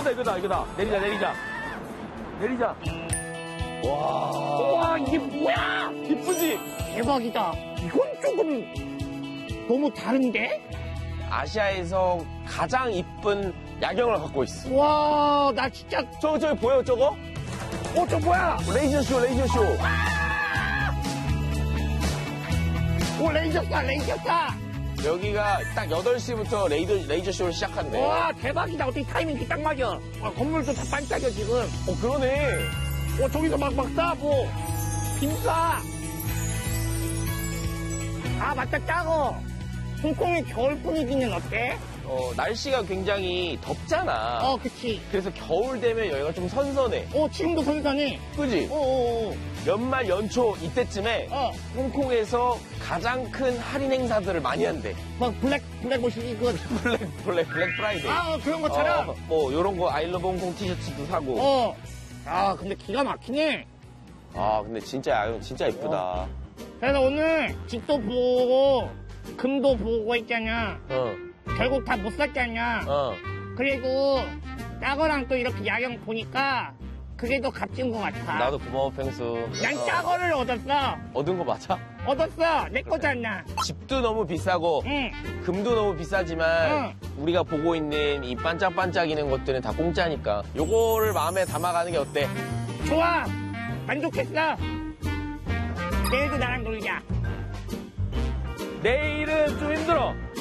이거다. 내리자. 와, 이게 뭐야? 이쁘지? 대박이다. 이건 조금 너무 다른데? 아시아에서 가장 이쁜 야경을 갖고 있어. 와, 나 진짜. 저기 보여, 저거? 저 뭐야? 레이저쇼. 오, 레이저 쏴. 여기가 딱 8시부터 레이저쇼를 시작한대. 와, 대박이다. 어떻게 타이밍이 딱 맞아. 건물도 다 반짝여, 지금. 그러네. 저기서 막 쏴, 빔 쏴. 아, 맞다, 작어. 홍콩의 겨울 분위기는 어때? 날씨가 굉장히 덥잖아. 그치. 그래서 겨울 되면 여기가 좀 선선해. 지금도 선선해. 그지? 연말 연초 이때쯤에 홍콩에서 가장 큰 할인 행사들을 많이 한대. 막 블랙 뭐시기 그거. 블랙 프라이데이. 그런 것처럼. 요런 거 아이러브 홍콩 티셔츠도 사고. 근데 기가 막히네. 근데 진짜 야경 진짜 이쁘다. 그래서 오늘 집도 보고 금도 보고 있잖아. 결국 다 못 샀잖아. 그래도 따거랑 또 이렇게 야경 보니까 그게 더 값진 것 같아. 나도 고마워, 펭수. 난 따거를 얻었어. 얻은 거 맞아? 얻었어. 내 거잖아. 집도 너무 비싸고 금도 너무 비싸지만 우리가 보고 있는 이 반짝반짝이는 것들은 다 공짜니까 요거를 마음에 담아가는 게 어때? 좋아. 만족했어. 내일도 나랑 놀자. 내일은 좀 힘들어.